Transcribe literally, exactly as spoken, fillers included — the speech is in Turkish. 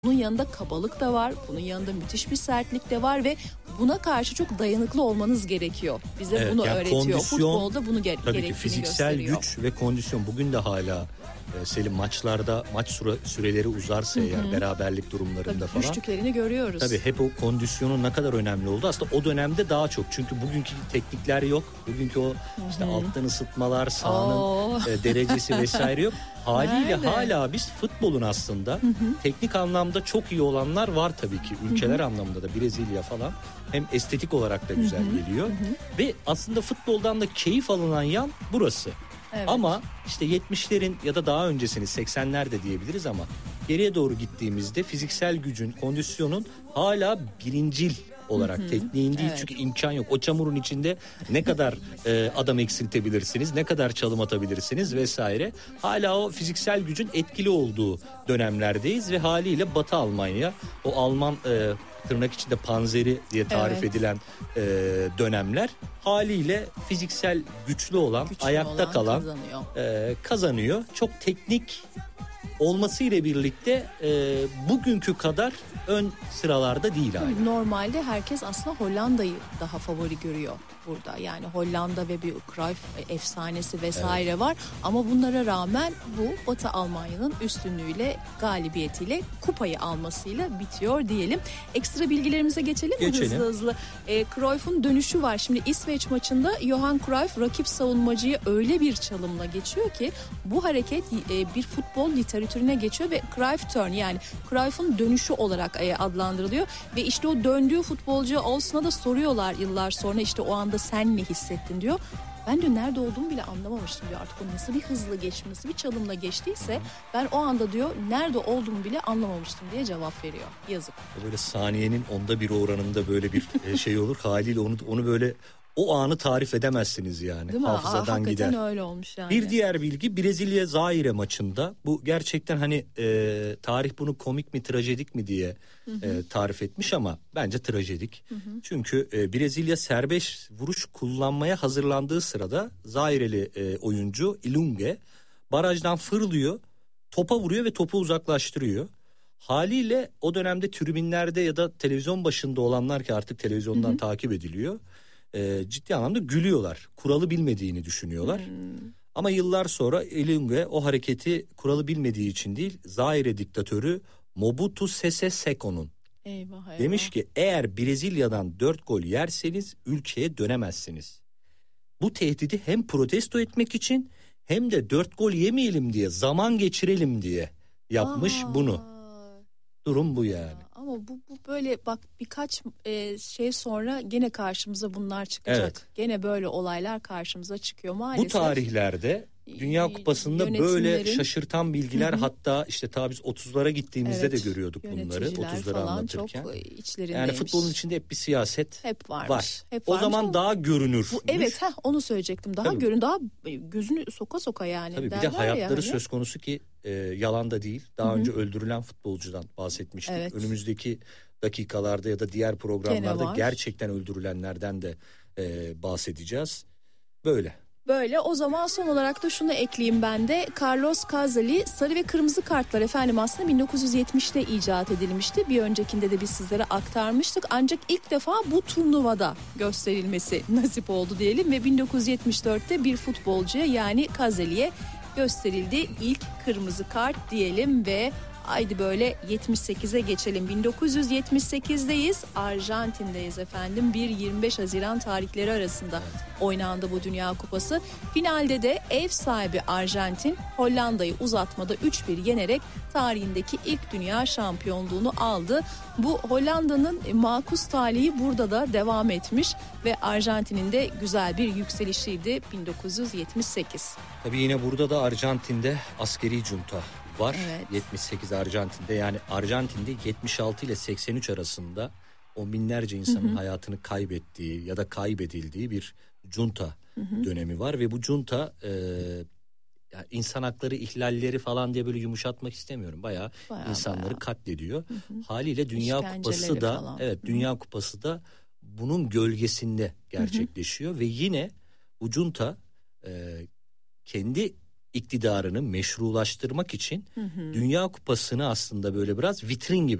Bunun yanında kabalık da var, bunun yanında müthiş bir sertlik de var ve buna karşı çok dayanıklı olmanız gerekiyor. Bize evet, bunu yani öğretiyor. Kondisyon, futbolda bunu ge- tabii gerektiğini ki fiziksel gösteriyor. güç ve kondisyon bugün de hala e, Selim maçlarda maç süre, süreleri uzarsa Hı-hı. eğer beraberlik durumlarında tabii, falan. Düştüklerini görüyoruz. Tabii hep o kondisyonun ne kadar önemli oldu. Aslında o dönemde daha çok. Çünkü bugünkü teknikler yok. Bugünkü o işte Hı-hı. alttan ısıtmalar, sahanın e, derecesi vesaire yok. Haliyle Nerede? hala biz futbolun aslında Hı-hı. teknik anlamda çok iyi olanlar var tabii ki. Ülkeler Hı-hı. anlamında da Brezilya falan hem estetik olarak da güzel Hı-hı. geliyor. Hı-hı. Ve aslında futboldan da keyif alınan yan burası. Evet. Ama işte yetmişlerin ya da daha öncesini seksenlerde diyebiliriz ama geriye doğru gittiğimizde fiziksel gücün, kondisyonun hala birincil olarak Hı-hı. tekniğin değil evet. çünkü imkan yok. O çamurun içinde ne kadar e, adam eksiltebilirsiniz, ne kadar çalım atabilirsiniz vesaire. Hala o fiziksel gücün etkili olduğu dönemlerdeyiz ve haliyle Batı Almanya, o Alman e, tırnak içinde panzeri diye tarif evet. edilen e, dönemler haliyle fiziksel güçlü olan, güçlü ayakta olan kalan kazanıyor. E, kazanıyor. Çok teknik olmasıyla birlikte e, bugünkü kadar ön sıralarda değil hala. Normalde herkes aslında Hollanda'yı daha favori görüyor burada. Yani Hollanda ve bir Cruyff efsanesi vesaire evet. var. Ama bunlara rağmen bu Batı Almanya'nın üstünlüğüyle, galibiyetiyle, kupayı almasıyla bitiyor diyelim. Ekstra bilgilerimize geçelim mi geçelim. hızlı hızlı? E, Cruyff'un dönüşü var. Şimdi İsveç maçında Johan Cruyff rakip savunmacıyı öyle bir çalımla geçiyor ki bu hareket e, bir futbol literatürüne geçiyor ve Cruyff turn yani Cruyff'un dönüşü olarak e, adlandırılıyor. Ve işte o döndüğü futbolcu Olsen'a da soruyorlar yıllar sonra işte o anda sen ne hissettin diyor. Ben de nerede olduğumu bile anlamamıştım diyor. Artık o nasıl bir hızlı geçti, nasıl bir çalımla geçtiyse ben o anda diyor nerede olduğumu bile anlamamıştım diye cevap veriyor. Yazık. Böyle saniyenin onda bir oranında böyle bir şey olur. Haliyle onu onu böyle o anı tarif edemezsiniz yani. Değil mi? Hafızadan Aa, hakikaten gider. Hakikaten öyle olmuş yani. Bir diğer bilgi Brezilya Zaire maçında. Bu gerçekten hani e, tarih bunu komik mi trajedik mi diye e, tarif etmiş ama bence trajedik. Hı hı. Çünkü e, Brezilya serbest vuruş kullanmaya hazırlandığı sırada Zaireli e, oyuncu Ilungue barajdan fırlıyor, topa vuruyor ve topu uzaklaştırıyor. Haliyle o dönemde tribünlerde ya da televizyon başında olanlar ki artık televizyondan hı hı. takip ediliyor. E, ciddi anlamda gülüyorlar. Kuralı bilmediğini düşünüyorlar. Hmm. Ama yıllar sonra Ilungue o hareketi kuralı bilmediği için değil, Zaire diktatörü Mobutu Sese Seko'nun eyvah, eyvah. demiş ki eğer Brezilya'dan dört gol yerseniz ülkeye dönemezsiniz. Bu tehdidi hem protesto etmek için hem de dört gol yemeyelim diye, zaman geçirelim diye yapmış Aa. bunu. Durum bu yani. Ama bu, bu böyle bak birkaç e, şey sonra gene karşımıza bunlar çıkacak. Evet. Gene böyle olaylar karşımıza çıkıyor maalesef. Bu tarihlerde Dünya Kupası'nda böyle şaşırtan bilgiler, hı hı. hatta işte ta biz otuzlara gittiğimizde evet, de görüyorduk bunları. otuzları anlatırken. Yani futbolun içinde hep bir siyaset hep varmış, var. Hep o zaman ama daha görünür. Bu, evet heh, onu söyleyecektim. Daha görün, daha gözünü soka soka yani. Tabii bir de hayatları yani. Söz konusu ki e, yalan da değil. Daha hı hı. önce öldürülen futbolcudan bahsetmiştik. Evet. Önümüzdeki dakikalarda ya da diğer programlarda gerçekten öldürülenlerden de e, bahsedeceğiz. Böyle. Böyle o zaman son olarak da şunu ekleyeyim ben de. Carlos Caselli sarı ve kırmızı kartlar efendim aslında bin dokuz yüz yetmişte icat edilmişti. Bir öncekinde de biz sizlere aktarmıştık. Ancak ilk defa bu turnuvada gösterilmesi nasip oldu diyelim. Ve bin dokuz yüz yetmiş dörtte bir futbolcuya yani Caselli'ye gösterildi ilk kırmızı kart diyelim ve haydi böyle yetmiş sekize geçelim. bin dokuz yüz yetmiş sekizdeyiz. Arjantin'deyiz efendim. bir yirmi beş Haziran tarihleri arasında oynandı bu Dünya Kupası. Finalde de ev sahibi Arjantin Hollanda'yı uzatmada üç bir yenerek tarihindeki ilk dünya şampiyonluğunu aldı. Bu Hollanda'nın makus talihi burada da devam etmiş ve Arjantin'in de güzel bir yükselişiydi bin dokuz yüz yetmiş sekiz. Tabii yine burada da Arjantin'de askeri junta var. Evet. yetmiş sekiz Arjantin'de, yani Arjantin'de yetmiş altı ile seksen üç arasında on binlerce insanın hı hı. hayatını kaybettiği ya da kaybedildiği bir junta hı hı. dönemi var ve bu junta e, yani insan hakları ihlalleri falan diye böyle yumuşatmak istemiyorum. Bayağı, bayağı insanları bayağı. katlediyor. Hı hı. Haliyle Dünya Kupası da falan. evet Dünya hı hı. Kupası da bunun gölgesinde gerçekleşiyor hı hı. ve yine bu junta e, kendi iktidarını meşrulaştırmak için hı hı. Dünya Kupası'nı aslında böyle biraz vitrin gibi